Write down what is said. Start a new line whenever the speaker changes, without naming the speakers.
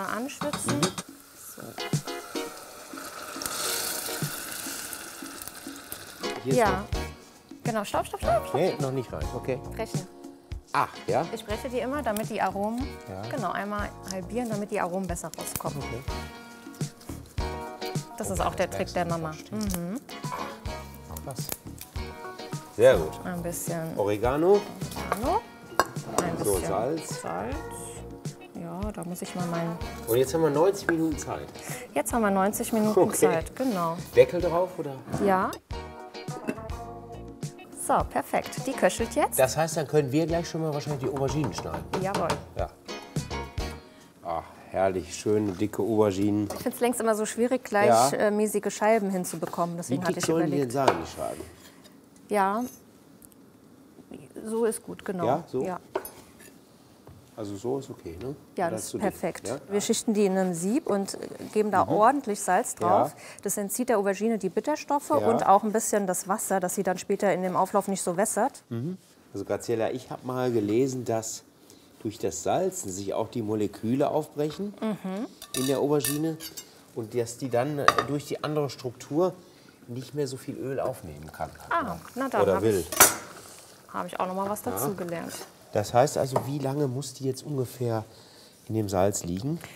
anschwitzen. So.
Hier ist
Ja, genau. Stopp.
noch, nee, noch nicht rein. Okay.
Brechen.
Ah, ja?
Ich breche die immer, damit die Aromen,
Ja.
genau, einmal halbieren, damit die Aromen besser rauskommen.
Okay.
Das ist auch der Trick der Mama.
Krass. Sehr gut.
Ein bisschen
Oregano.
Oregano, ein
So,
bisschen
Salz.
Ja, da muss ich mal meinen...
Und jetzt haben wir 90 Minuten Zeit.
Jetzt haben wir 90 Minuten
Okay.
Zeit, genau.
Deckel drauf, oder?
Ja. So, perfekt. Die köchelt jetzt.
Das heißt, dann können wir gleich schon mal wahrscheinlich die Auberginen schneiden.
Jawohl.
Ja. Ach, herrlich, schöne, dicke Auberginen.
Ich finde es längst immer so schwierig, gleichmäßige Scheiben hinzubekommen.
Wie
Deswegen hatte
dick
ich
sollen die denn
überlegt.
sein, die Scheiben?
Ja, so ist gut, genau.
Ja, so?
Ja,
Also so ist okay, ne?
ja
Oder
das ist
zu dick?
perfekt.
Ja?
Wir schichten die in einem Sieb und geben da ordentlich Salz drauf.
Ja.
Das entzieht der Aubergine die Bitterstoffe
Ja.
und auch ein bisschen das Wasser, dass sie dann später in dem Auflauf nicht so wässert.
Also Graziella, ich habe mal gelesen, dass durch das Salzen sich auch die Moleküle aufbrechen in der Aubergine und dass die dann durch die andere Struktur nicht mehr so viel Öl aufnehmen kann.
Ah, na dann
Oder
habe
will.
ich auch noch mal was dazu gelernt.
Das heißt also, wie lange muss die jetzt ungefähr in dem Salz liegen?